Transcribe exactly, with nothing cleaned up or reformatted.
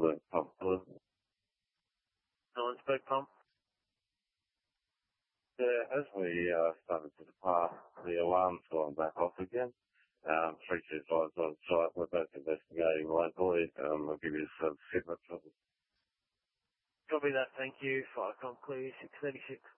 the pump fluid. No one spoke pump? Yeah, as we uh, started to depart, the alarm's gone back off again. Um, three two five's on site. We're both investigating locally. Um, I'll give you some separate trouble. Copy that, thank you. Fire com clear, six thirty-six.